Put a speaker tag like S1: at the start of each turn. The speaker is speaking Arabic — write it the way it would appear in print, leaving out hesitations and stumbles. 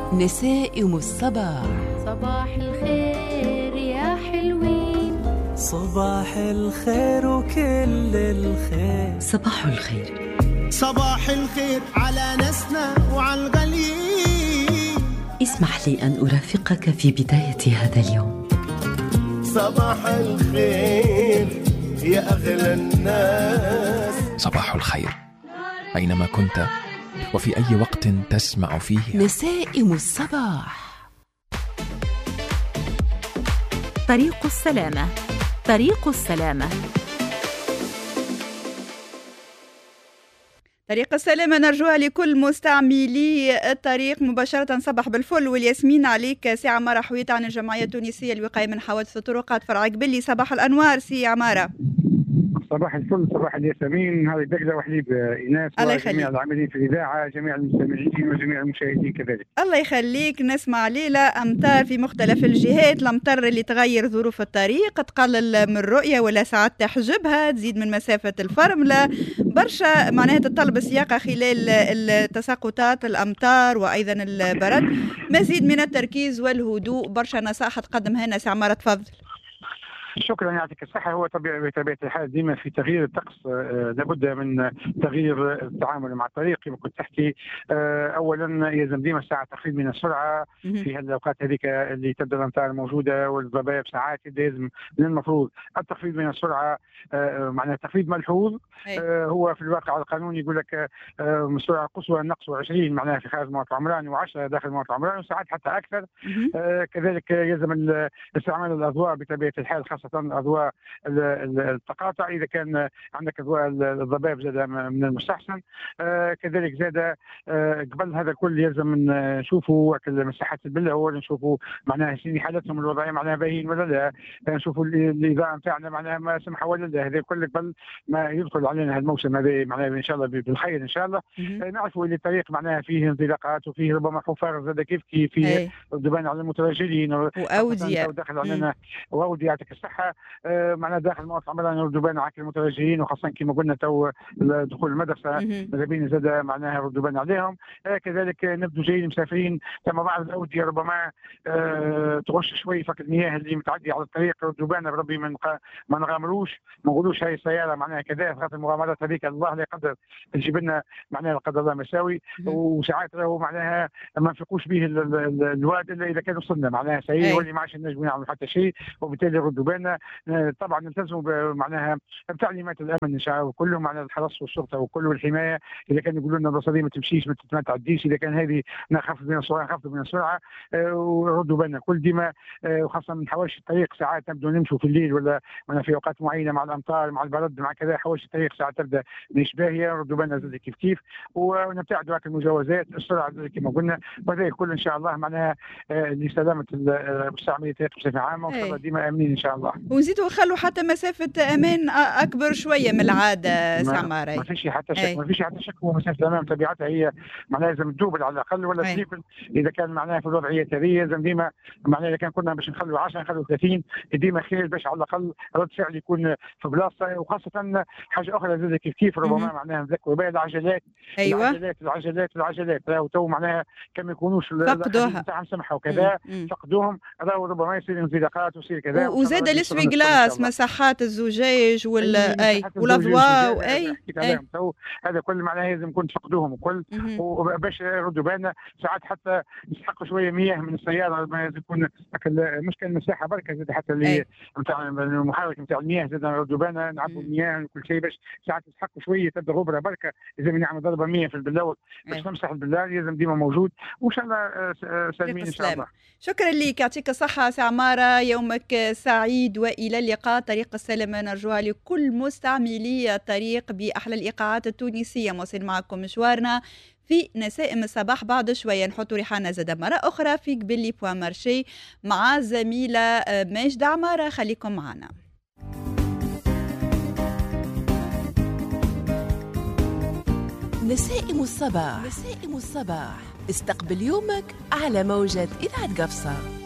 S1: نسائم الصباح.
S2: صباح الخير يا حلوين،
S3: صباح الخير وكل الخير.
S1: صباح الخير،
S4: صباح الخير على ناسنا وعلى الغاليين.
S1: اسمح لي أن أرافقك في بداية هذا اليوم.
S4: صباح الخير يا أغلى الناس.
S5: صباح الخير أينما كنت وفي أي وقت تسمع فيه
S1: نسائم الصباح.
S6: طريق السلامة، طريق السلامة.
S7: طريق السلامة نرجوها لكل مستعملي الطريق مباشرة. صباح بالفل والياسمين عليك سي عمارة حويت عن الجمعية التونسية للوقاية من حوادث الطرقات فرع قبلي. صباح الأنوار سي عمارة.
S8: صباح الفل، صباح الياسمين. هذه دقلة وحليب إيناس وجميع العاملين في الإذاعة، جميع المستمعين وجميع المشاهدين كذلك.
S7: الله يخليك. نسمع ليلة أمطار في مختلف الجهات، الأمطار اللي تغير ظروف الطريق، تقلل من الرؤية ولا ساعات تحجبها، تزيد من مسافة الفرملة، برشا معناها تطلب السياقة خلال التساقطات الأمطار وأيضا البرد، مزيد من التركيز والهدوء. برشا نصائح تقدمها لنا سي عمارة، تفضل.
S8: شكرا، يعطيك الصحة. هو بطبيعة الحال ديما في تغيير الطقس لابد من تغيير التعامل مع الطريق. كما كنت تحكي، أولا يلزم ديما ساعة تخفيض من السرعة في هالأوقات هذيك اللي تبدأ الأمطار موجودة والضباب ساعات، لازم من المفروض التخفيض من السرعة، معناها تخفيض ملحوظ. هو في الواقع القانون يقول لك السرعة القصوى النقص 20 معناها في خارج موقع عمراني و10 داخل موقع عمراني وساعات حتى أكثر. كذلك يلزم استعمال الأضواء بطبيعة الحال، خاصة أضواء التقاطع. إذا كان عندك أضواء الضباب زاد من المستحسن. كذلك زاد قبل هذا الكل يلزم نشوفوا مساحات البلة، أولا نشوفوا معناها شنو حالتهم الوضعية، معناها باهين ولا لا، نشوفوا الإضاءة نتاعنا معناها ما سمحة ولا لا. هذا الكل قبل ما يدخل علينا هذا الموسم هذا معناها إن شاء الله بالخير إن شاء الله. نعرفوا أن الطريق معناها فيه انطلاقات وفيه ربما حفار زاد كيف فيه دبان على المترجلين
S7: وأودية
S8: داخل علينا وأودية. يعطيك الصحة. معناها داخل موقع عمراني ردبان عاكل المتوجهين، وخاصة كما قلنا تو دخول المدرسة ماذا زاد معناها ردبان عليهم. كذلك نبدو جايين مسافرين، ثم بعض الأودية ربما تغش شوي فك المياه اللي متعدي على الطريق ردبان. ربي ما نغامروش، ما نقولوش هاي السيارة معناها كذا، خاطر المغامرات هذيك الله لا يقدر تجيب لنا معناها لا قدر الله مساوي. وساعات راهو معناها ما نفيقوش به الواد الا اذا كان وصلنا معناها سيء واللي ما عادش نجموا نعملوا حتى شيء. وبالتالي ردبان طبعا نلتزموا معناها بتعليمات الامن ان شاء الله، وكله معناها الحرس والشرطه وكله الحمايه. اذا كان يقولوا لنا الرصاديه ما تمشيش ما تعديش، اذا كان هذه نخفض من السرعه نخفض من السرعه. وردوا بالنا كل ديما، وخاصه من حواشي الطريق ساعات نبدو نمشوا في الليل ولا في اوقات معينه مع الامطار مع البرد مع كذا، حواشي الطريق ساعات تبدا مش باهيه. ردوا بالنا زاد كيف ونبتعدوا عن المجاوزات السرعه كما قلنا. وهذا كله ان شاء الله معناها لسلامه مستعملي الطريق بصفه عامه، وان شاء الله ديما امنين ان شاء الله.
S7: ونزيدوا خلوا حتى مسافة أمان أكبر شوية من العادة سعمارة.
S8: ما فيش حتى شك، ما فيش حتى شك. هو مسافة الأمام طبيعتها هي معناها لازم تدوبل على الأقل ولا تريبل. إذا كان معناها في الوضعية هذه لازم ديما معناها إذا كان كنا باش نخلوا 10 نخلوا 30 ديما خير، باش على الأقل رد فعل يكون في بلاصة. وخاصة حاجة أخرى زاد كيف ربما معناها نذكروا بها العجلات. العجلات تو معناها كم يكونوش
S7: فقدوها
S8: نتاعهم سمحة وكذا، فقدوهم راهو ربما يصير انزلاقات ويصير كذا.
S7: وزاد الاسوي جلاس مساحات الزجاج والاضواء
S8: هذا كل معناه لازم نكون تفقدوهم وكل وباش يردوا بالنا. ساعات حتى يسحقوا شويه مياه من السياره، ما يكون المشكله المساحه بركه زاد حتى اللي نتاع المحرك نتاع المياه زاد يردوا بالنا، نعبوا المياه وكل شيء باش ساعات يسحقوا شويه تبدا غبره بركه. لازم نعمل ضربه 100 في البلاور باش نمسح البلار، لازم ديما موجود. وان شاء الله سالمين ان شاء الله.
S7: شكرا لك، يعطيك الصحه سي عماره، يومك سعيد والى اللقاء. طريق السلامة نرجوها لكل مستعملي الطريق بأحلى الإيقاعات التونسية. موصل معكم مشوارنا في نسائم الصباح. بعد شوية نحط ريحانة زاد مرة أخرى في قبلي بوان مارشي مع زميلة ماجدة عمارة. خليكم معنا.
S1: نسائم الصباح. استقبل يومك على موجة إذاعة قفصة.